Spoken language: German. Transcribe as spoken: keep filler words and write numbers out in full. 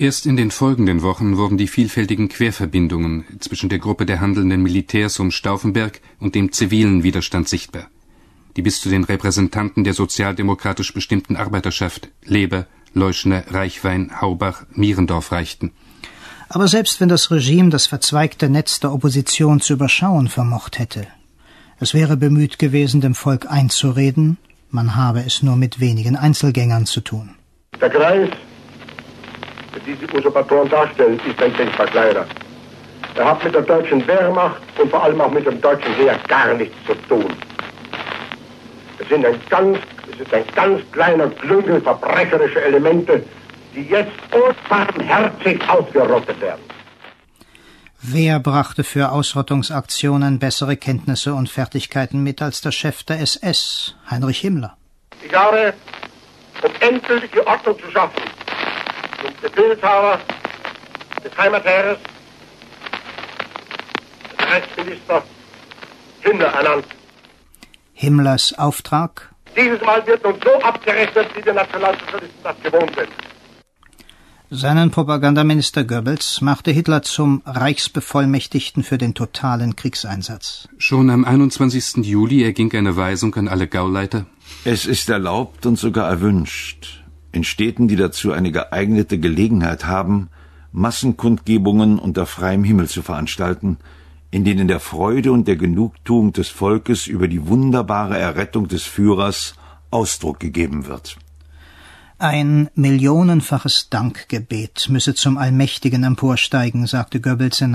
Erst in den folgenden Wochen wurden die vielfältigen Querverbindungen zwischen der Gruppe der handelnden Militärs um Stauffenberg und dem zivilen Widerstand sichtbar, die bis zu den Repräsentanten der sozialdemokratisch bestimmten Arbeiterschaft Leber, Leuschner, Reichwein, Haubach, Mierendorf reichten. Aber selbst wenn das Regime das verzweigte Netz der Opposition zu überschauen vermocht hätte, es wäre bemüht gewesen, dem Volk einzureden, man habe es nur mit wenigen Einzelgängern zu tun. Der Kreis, die die Usurpatoren darstellen, ist ein denkbar kleiner. Er hat mit der deutschen Wehrmacht und vor allem auch mit dem deutschen Heer gar nichts zu tun. Es sind ein ganz, es ist ein ganz kleiner Klüngel verbrecherischer Elemente, die jetzt unbarmherzig ausgerottet werden. Wer brachte für Ausrottungsaktionen bessere Kenntnisse und Fertigkeiten mit als der Chef der S S, Heinrich Himmler? Ich habe, um endgültige Ordnung zu schaffen, zum Befehlshaber des Heimatheeres, den Reichsminister Himmler ernannt. Himmlers Auftrag? Dieses Mal wird nun so abgerechnet, wie die Nationalsozialisten das gewohnt sind. Seinen Propagandaminister Goebbels machte Hitler zum Reichsbevollmächtigten für den totalen Kriegseinsatz. Schon am einundzwanzigsten Juli erging eine Weisung an alle Gauleiter. Es ist erlaubt und sogar erwünscht, in Städten, die dazu eine geeignete Gelegenheit haben, Massenkundgebungen unter freiem Himmel zu veranstalten, in denen der Freude und der Genugtuung des Volkes über die wunderbare Errettung des Führers Ausdruck gegeben wird. Ein millionenfaches Dankgebet müsse zum Allmächtigen emporsteigen, sagte Goebbels in